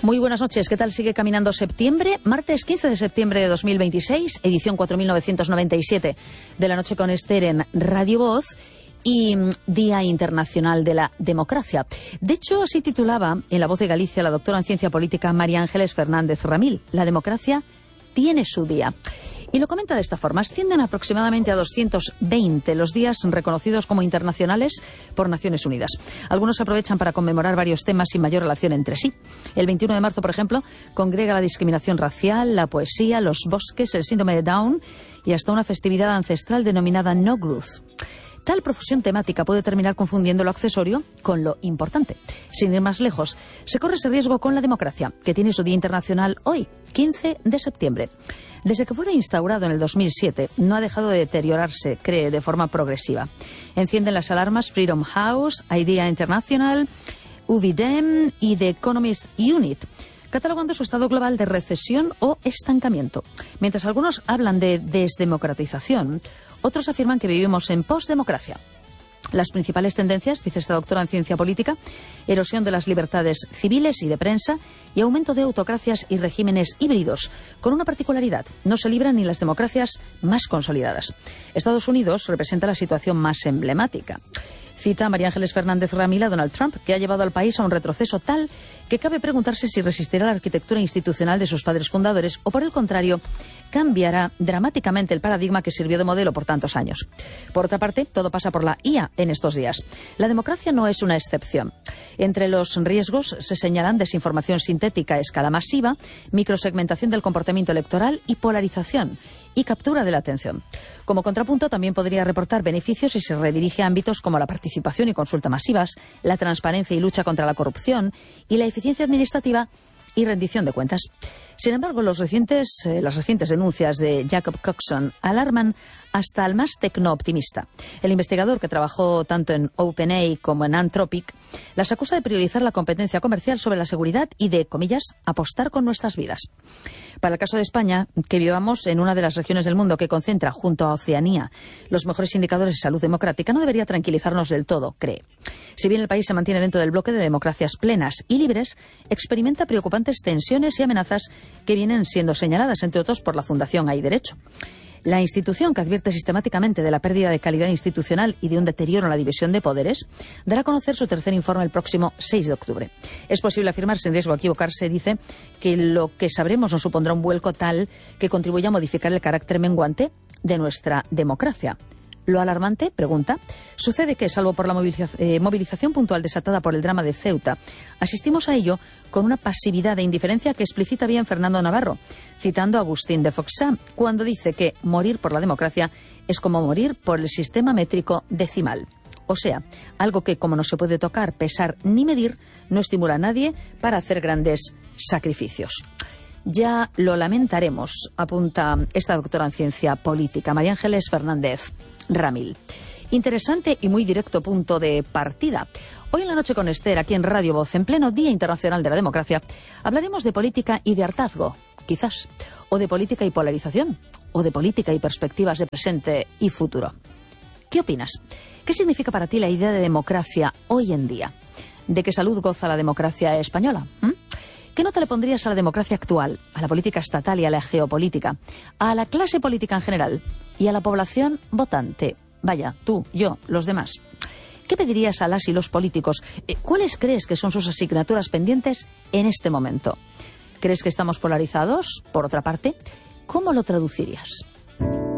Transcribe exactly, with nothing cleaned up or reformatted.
Muy buenas noches, ¿qué tal sigue caminando septiembre? Martes quince de septiembre de dos mil veintiséis, edición cuatro mil novecientos noventa y siete de La Noche con Esther en Radio Voz y Día Internacional de la Democracia. De hecho, así titulaba en La Voz de Galicia la doctora en Ciencia Política María Ángeles Fernández Ramil. La democracia tiene su día. Y lo comenta de esta forma: ascienden aproximadamente a doscientos veinte los días reconocidos como internacionales por Naciones Unidas. Algunos aprovechan para conmemorar varios temas sin mayor relación entre sí. El veintiuno de marzo, por ejemplo, congrega la discriminación racial, la poesía, los bosques, el síndrome de Down y hasta una festividad ancestral denominada Nogruz. Tal profusión temática puede terminar confundiendo lo accesorio con lo importante. Sin ir más lejos, se corre ese riesgo con la democracia, que tiene su Día Internacional hoy, quince de septiembre. Desde que fuera instaurado en el dos mil siete, no ha dejado de deteriorarse, cree, de forma progresiva. Encienden las alarmas Freedom House, Idea International, U V D E M y The Economist Unit, catalogando su estado global de recesión o estancamiento. Mientras algunos hablan de desdemocratización, otros afirman que vivimos en postdemocracia. Las principales tendencias, dice esta doctora en ciencia política: erosión de las libertades civiles y de prensa y aumento de autocracias y regímenes híbridos, con una particularidad: no se libran ni las democracias más consolidadas. Estados Unidos representa la situación más emblemática. Cita a María Ángeles Fernández Ramil a Donald Trump, que ha llevado al país a un retroceso tal que cabe preguntarse si resistirá la arquitectura institucional de sus padres fundadores o, por el contrario, cambiará dramáticamente el paradigma que sirvió de modelo por tantos años. Por otra parte, todo pasa por la I A en estos días. La democracia no es una excepción. Entre los riesgos se señalan desinformación sintética a escala masiva, microsegmentación del comportamiento electoral y polarización y captura de la atención. Como contrapunto, también podría reportar beneficios si se redirige a ámbitos como la participación y consulta masivas, la transparencia y lucha contra la corrupción y la eficiencia administrativa y rendición de cuentas. Sin embargo, los recientes, eh, las recientes denuncias de Jacob Coxon alarman hasta al más tecno-optimista. El investigador, que trabajó tanto en OpenAI como en Anthropic, las acusa de priorizar la competencia comercial sobre la seguridad y de, comillas, apostar con nuestras vidas. Para el caso de España, que vivamos en una de las regiones del mundo que concentra, junto a Oceanía, los mejores indicadores de salud democrática, no debería tranquilizarnos del todo, cree. Si bien el país se mantiene dentro del bloque de democracias plenas y libres, experimenta preocupantes tensiones y amenazas que vienen siendo señaladas, entre otros, por la Fundación Hay Derecho. La institución, que advierte sistemáticamente de la pérdida de calidad institucional y de un deterioro en la división de poderes, dará a conocer su tercer informe el próximo seis de octubre. Es posible afirmar, sin riesgo a equivocarse, dice, que lo que sabremos nos supondrá un vuelco tal que contribuya a modificar el carácter menguante de nuestra democracia. ¿Lo alarmante? Pregunta. Sucede que, salvo por la moviliza- eh, movilización puntual desatada por el drama de Ceuta, asistimos a ello con una pasividad e indiferencia que explicita bien Fernando Navarro, citando a Agustín de Foxá, cuando dice que morir por la democracia es como morir por el sistema métrico decimal. O sea, algo que, como no se puede tocar, pesar ni medir, no estimula a nadie para hacer grandes sacrificios. Ya lo lamentaremos, apunta esta doctora en ciencia política, María Ángeles Fernández Ramil. Interesante y muy directo punto de partida. Hoy en La Noche con Esther, aquí en Radio Voz, en pleno Día Internacional de la Democracia, hablaremos de política y de hartazgo, quizás, o de política y polarización, o de política y perspectivas de presente y futuro. ¿Qué opinas? ¿Qué significa para ti la idea de democracia hoy en día? ¿De qué salud goza la democracia española? ¿Mm? ¿Qué nota le pondrías a la democracia actual, a la política estatal y a la geopolítica, a la clase política en general y a la población votante? Vaya, tú, yo, los demás. ¿Qué pedirías a las y los políticos? ¿Cuáles crees que son sus asignaturas pendientes en este momento? ¿Crees que estamos polarizados? Por otra parte, ¿cómo lo traducirías?